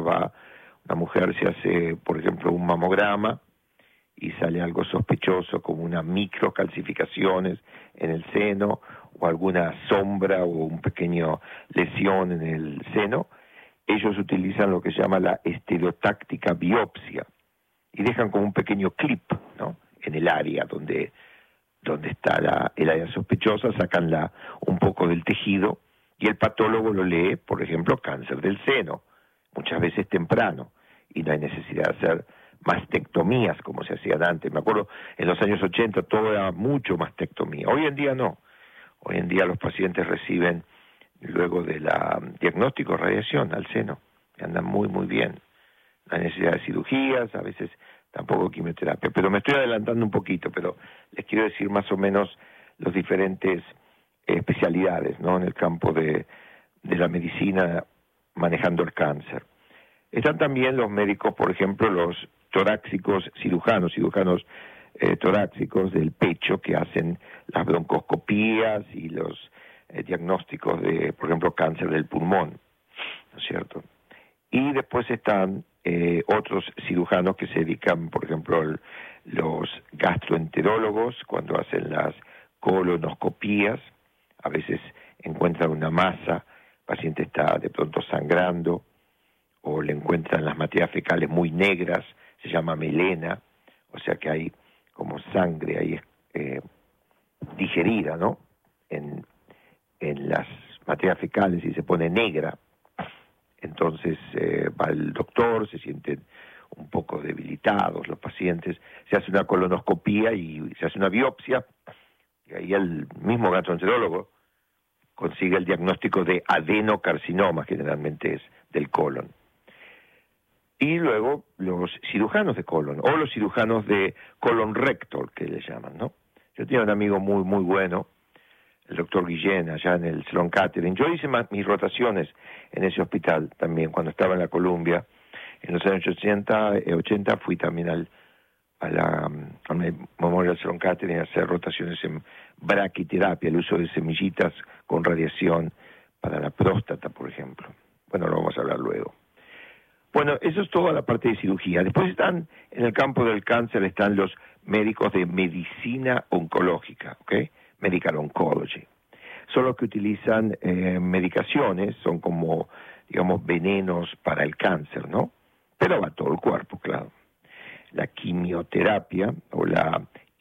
mujer se hace, por ejemplo, un mamograma y sale algo sospechoso como una microcalcificaciones en el seno o alguna sombra o un pequeño lesión en el seno. Ellos utilizan lo que se llama la estereotáctica biopsia y dejan como un pequeño clip, ¿no? En el área donde está el área sospechosa, sacan un poco del tejido y el patólogo lo lee, por ejemplo, cáncer del seno, muchas veces temprano, y no hay necesidad de hacer mastectomías como se hacían antes. Me acuerdo, en los años 80 todo era mucho mastectomía. Hoy en día no. Hoy en día los pacientes reciben, luego de la diagnóstico, radiación al seno. Andan muy, muy bien. No hay necesidad de cirugías, a veces tampoco quimioterapia. Pero me estoy adelantando un poquito, pero les quiero decir más o menos los diferentes especialidades, ¿no? En el campo de la medicina manejando el cáncer. Están también los médicos, por ejemplo, los torácicos cirujanos torácicos del pecho, que hacen las broncoscopías y los diagnósticos de, por ejemplo, cáncer del pulmón, ¿no es cierto? Y después están otros cirujanos que se dedican, por ejemplo, los gastroenterólogos, cuando hacen las colonoscopías, a veces encuentran una masa, el paciente está de pronto sangrando, o le encuentran las materias fecales muy negras, se llama melena, o sea que hay como sangre ahí digerida, ¿no? En las materias fecales y se pone negra. Entonces va el doctor, se sienten un poco debilitados los pacientes, se hace una colonoscopía y se hace una biopsia, y ahí el mismo gastroenterólogo consigue el diagnóstico de adenocarcinoma, generalmente es del colon. Y luego los cirujanos de colon, o los cirujanos de colon rectal, que le llaman, ¿no? Yo tenía un amigo muy, muy bueno, el doctor Guillén, allá en el Sloan Kettering. Yo hice mis rotaciones en ese hospital también, cuando estaba en la Columbia. En los años 80 fui también al Memorial Sloan Kettering a hacer rotaciones en braquiterapia, el uso de semillitas con radiación para la próstata, por ejemplo. Bueno, lo vamos a hablar luego. Bueno, eso es toda la parte de cirugía. Después están, en el campo del cáncer, están los médicos de medicina oncológica, ¿ok? Medical Oncology. Son los que utilizan medicaciones, son como, digamos, venenos para el cáncer, ¿no? Pero va todo el cuerpo, claro. La quimioterapia o la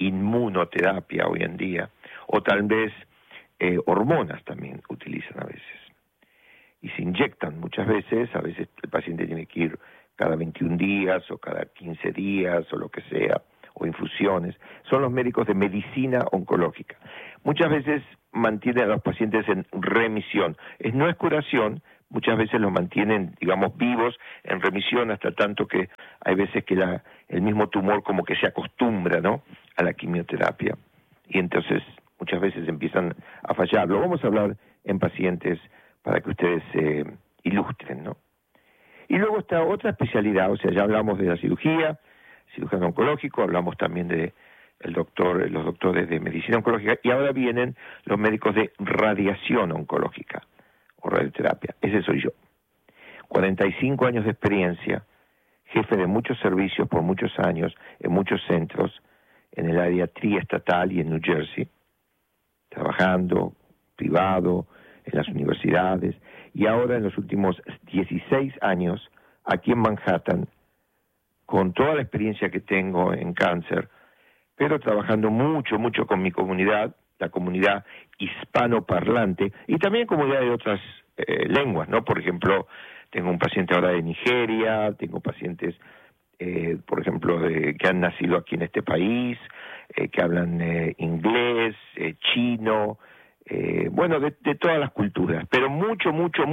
inmunoterapia hoy en día, o tal vez hormonas también utilizan a veces. Y se inyectan muchas veces, a veces el paciente tiene que ir cada 21 días o cada 15 días o lo que sea, o infusiones. Son los médicos de medicina oncológica. Muchas veces mantienen a los pacientes en remisión. No es curación, muchas veces los mantienen, digamos, vivos en remisión hasta tanto que hay veces que el mismo tumor como que se acostumbra, ¿no?, a la quimioterapia. Y entonces muchas veces empiezan a fallar. Lo vamos a hablar en pacientes para que ustedes se ilustren, ¿no? Y luego está otra especialidad, o sea, ya hablamos de la cirugía, cirujano oncológico, hablamos también de los doctores de medicina oncológica, y ahora vienen los médicos de radiación oncológica o radioterapia. Ese soy yo. 45 años de experiencia, jefe de muchos servicios por muchos años, en muchos centros, en el área triestatal y en New Jersey, trabajando privado, en las universidades, y ahora en los últimos 16 años, aquí en Manhattan, con toda la experiencia que tengo en cáncer, pero trabajando mucho con mi comunidad, la comunidad hispanoparlante, y también comunidad de otras lenguas, ¿no? Por ejemplo, tengo un paciente ahora de Nigeria, tengo pacientes, por ejemplo, que han nacido aquí en este país, que hablan inglés, chino, bueno, de todas las culturas, pero mucho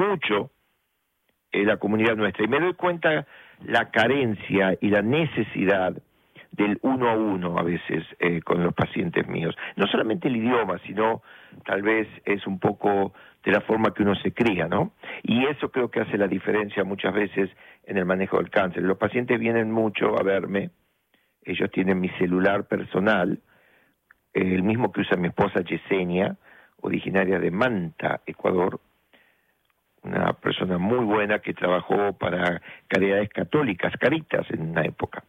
la comunidad nuestra. Y me doy cuenta la carencia y la necesidad del uno a uno a veces con los pacientes míos. No solamente el idioma, sino tal vez es un poco de la forma que uno se cría, ¿no? Y eso creo que hace la diferencia muchas veces en el manejo del cáncer. Los pacientes vienen mucho a verme, ellos tienen mi celular personal, el mismo que usa mi esposa Yesenia, originaria de Manta, Ecuador, una persona muy buena que trabajó para Caridades Católicas, Caritas, en una época.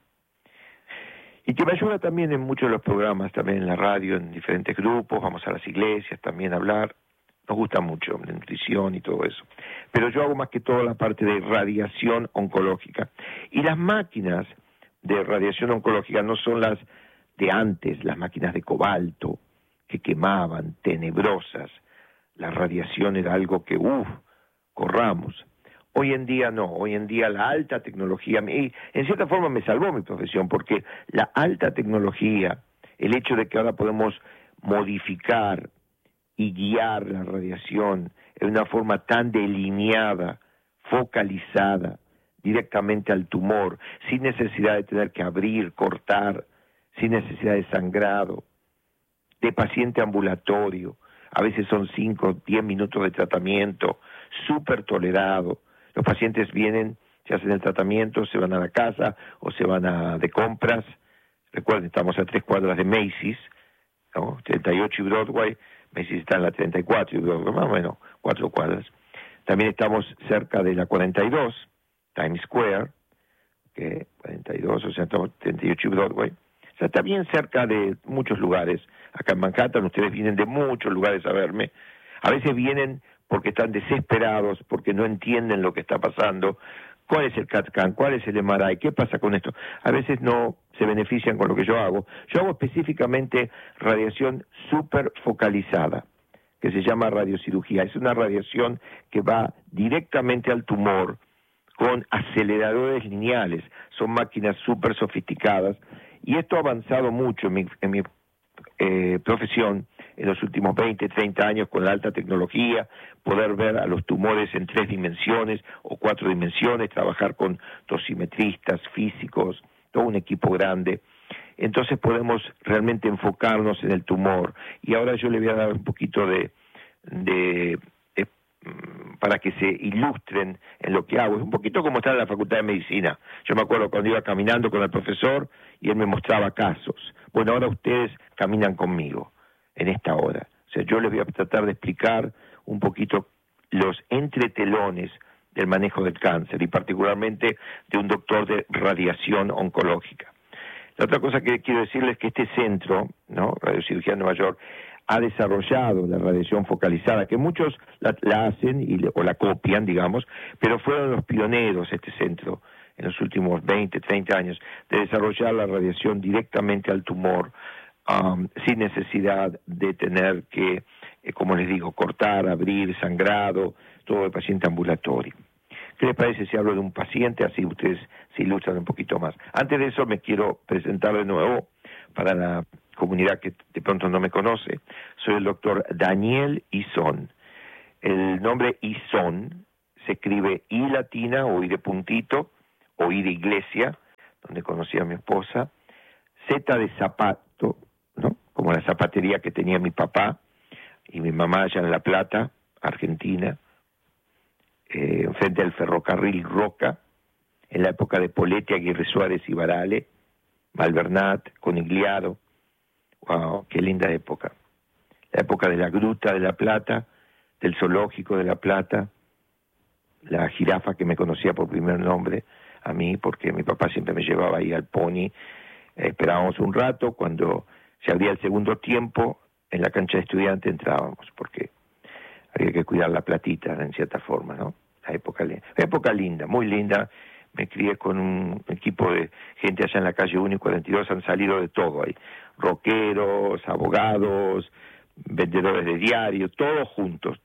Y que me ayuda también en muchos de los programas, también en la radio, en diferentes grupos, vamos a las iglesias también a hablar. Nos gusta mucho la nutrición y todo eso. Pero yo hago más que todo la parte de radiación oncológica. Y las máquinas de radiación oncológica no son las de antes, las máquinas de cobalto, que quemaban, tenebrosas. La radiación era algo que, corramos. Hoy en día no, hoy en día la alta tecnología, y en cierta forma me salvó mi profesión, porque la alta tecnología, el hecho de que ahora podemos modificar y guiar la radiación en una forma tan delineada, focalizada, directamente al tumor, sin necesidad de tener que abrir, cortar, sin necesidad de sangrado, de paciente ambulatorio, a veces son 5, 10 minutos de tratamiento, súper tolerado. Los pacientes vienen, se hacen el tratamiento, se van a la casa o se van de compras. Recuerden, estamos a 3 cuadras de Macy's, ¿no? 38 y Broadway, Macy's está en la 34 y Broadway, más o menos 4 cuadras. También estamos cerca de la 42, Times Square, que 42, o sea, estamos 38 y Broadway. O sea, está bien cerca de muchos lugares. Acá en Manhattan ustedes vienen de muchos lugares a verme. A veces vienen porque están desesperados, porque no entienden lo que está pasando. ¿Cuál es el CAT scan? ¿Cuál es el MRI? ¿Qué pasa con esto? A veces no se benefician con lo que yo hago. Yo hago específicamente radiación súper focalizada, que se llama radiocirugía. Es una radiación que va directamente al tumor con aceleradores lineales. Son máquinas súper sofisticadas. Y esto ha avanzado mucho en mi profesión en los últimos 20, 30 años con la alta tecnología, poder ver a los tumores en 3 dimensiones o 4 dimensiones, trabajar con dosimetristas, físicos, todo un equipo grande. Entonces podemos realmente enfocarnos en el tumor. Y ahora yo le voy a dar un poquito para que se ilustren en lo que hago. Es un poquito como estar en la Facultad de Medicina. Yo me acuerdo cuando iba caminando con el profesor y él me mostraba casos. Bueno, ahora ustedes caminan conmigo en esta hora. O sea, yo les voy a tratar de explicar un poquito los entretelones del manejo del cáncer y particularmente de un doctor de radiación oncológica. La otra cosa que quiero decirles es que este centro, ¿no?, Radiocirugía de Nueva York, ha desarrollado la radiación focalizada, que muchos la hacen o la copian, digamos, pero fueron los pioneros este centro en los últimos 20, 30 años de desarrollar la radiación directamente al tumor sin necesidad de tener que, como les digo, cortar, abrir, sangrado, todo el paciente ambulatorio. ¿Qué les parece si hablo de un paciente? Así ustedes se ilustran un poquito más. Antes de eso me quiero presentar de nuevo para la comunidad que de pronto no me conoce. Soy el doctor Daniel Izón. El nombre Izón se escribe I latina o I de puntito o I de iglesia, donde conocí a mi esposa, Z de zapato, ¿no? Como la zapatería que tenía mi papá y mi mamá allá en La Plata, Argentina, enfrente del ferrocarril Roca, en la época de Poletti, Aguirre Suárez y Barale, Malvernat, Conigliaro. Wow, qué linda época. La época de la Gruta de La Plata, del Zoológico de La Plata, la jirafa que me conocía por primer nombre a mí, porque mi papá siempre me llevaba ahí al Pony. Esperábamos un rato, cuando se abría el segundo tiempo, en la cancha de estudiantes entrábamos, porque había que cuidar la platita, en cierta forma, ¿no? La época linda, muy linda. Me crié con un equipo de gente allá en la calle 1 y 42, han salido de todo ahí. Rockeros, abogados, vendedores de diarios, todos juntos,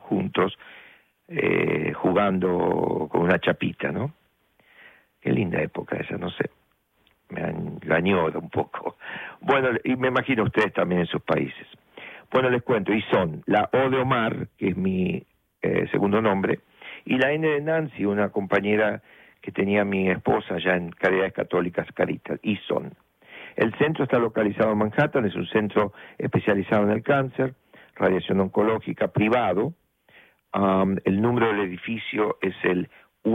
jugando con una chapita, ¿no? Qué linda época esa, no sé. La añoro un poco. Bueno, y me imagino ustedes también en sus países. Bueno, les cuento, y son la O de Omar, que es mi segundo nombre, y la N de Nancy, una compañera que tenía mi esposa allá en Caridades Católicas Caritas, y son. El centro está localizado en Manhattan, es un centro especializado en el cáncer, radiación oncológica privado. El número del edificio es el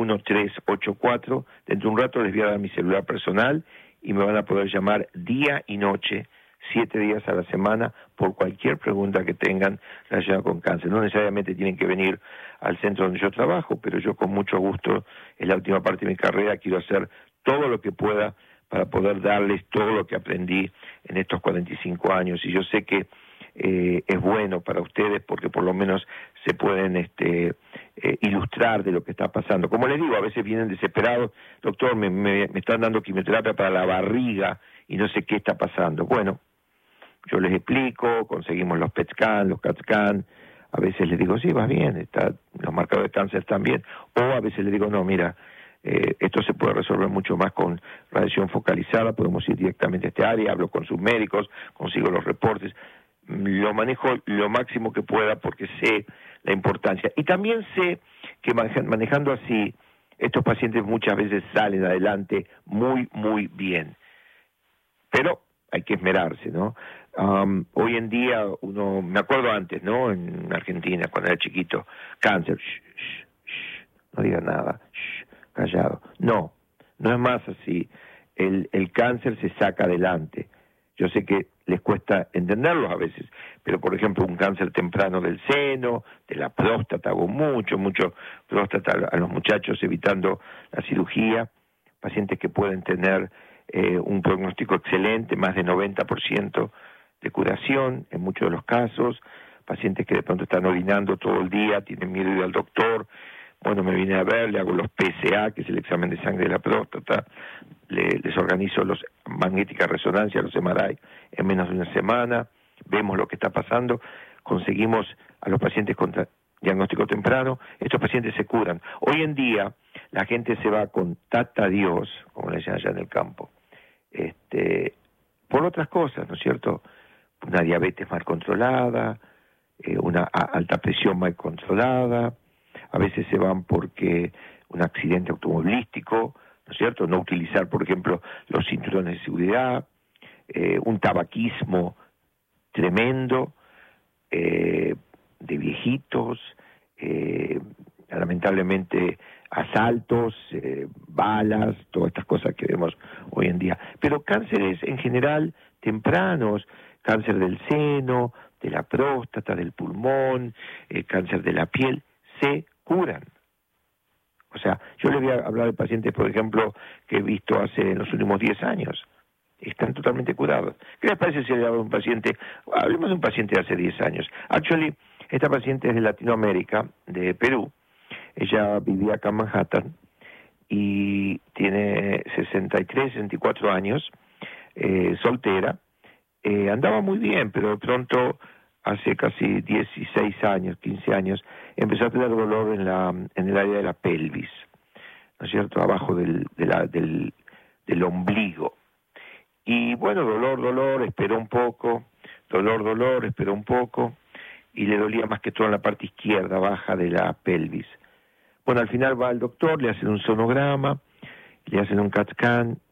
1384. Dentro de un rato les voy a dar mi celular personal y me van a poder llamar día y noche, 7 días a la semana, por cualquier pregunta que tengan relacionada con cáncer. No necesariamente tienen que venir al centro donde yo trabajo, pero yo con mucho gusto, en la última parte de mi carrera, quiero hacer todo lo que pueda para poder darles todo lo que aprendí en estos 45 años. Y yo sé que es bueno para ustedes porque por lo menos se pueden ilustrar de lo que está pasando. Como les digo, a veces vienen desesperados, doctor, me están dando quimioterapia para la barriga y no sé qué está pasando. Bueno, yo les explico, conseguimos los PET scan, los CAT scan, a veces les digo, sí, vas bien, los marcadores de cáncer están bien, o a veces les digo, no, mira, esto se puede resolver mucho más con radiación focalizada, podemos ir directamente a este área, hablo con sus médicos, consigo los reportes, lo manejo lo máximo que pueda porque sé la importancia. Y también sé que manejando así, estos pacientes muchas veces salen adelante muy, muy bien. Pero hay que esmerarse, ¿no? Hoy en día, me acuerdo antes, ¿no? En Argentina, cuando era chiquito, cáncer, no diga nada, callado. No es más así. El cáncer se saca adelante. Yo sé que les cuesta entenderlo a veces, pero por ejemplo un cáncer temprano del seno, de la próstata, hago mucho próstata a los muchachos evitando la cirugía, pacientes que pueden tener un pronóstico excelente, más de 90% de curación en muchos de los casos, pacientes que de pronto están orinando todo el día, tienen miedo de ir al doctor. Bueno, me vine a ver, le hago los PSA, que es el examen de sangre de la próstata, les organizo los magnética resonancia, los MRI, en menos de una semana, vemos lo que está pasando, conseguimos a los pacientes con diagnóstico temprano, estos pacientes se curan. Hoy en día la gente se va con tata Dios, como le llaman allá en el campo, por otras cosas, ¿no es cierto? Una diabetes mal controlada, una alta presión mal controlada. A veces se van porque un accidente automovilístico, ¿no es cierto? No utilizar, por ejemplo, los cinturones de seguridad, un tabaquismo tremendo de viejitos, lamentablemente asaltos, balas, todas estas cosas que vemos hoy en día. Pero cánceres en general tempranos, cáncer del seno, de la próstata, del pulmón, cáncer de la piel, se curan. O sea, yo les voy a hablar de pacientes, por ejemplo, que he visto en los últimos 10 años. Están totalmente curados. ¿Qué les parece si le hablo de un paciente? Hablemos de un paciente de hace 10 años. Actually, esta paciente es de Latinoamérica, de Perú. Ella vivía acá en Manhattan y tiene 63, 64 años, soltera, andaba muy bien, pero de pronto, hace casi 16 años, 15 años, empezó a tener dolor en el área de la pelvis, ¿no es cierto?, abajo del ombligo. Y bueno, dolor, esperó un poco, dolor, esperó un poco, y le dolía más que todo en la parte izquierda, baja de la pelvis. Bueno, al final va al doctor, le hacen un sonograma, le hacen un CAT scan,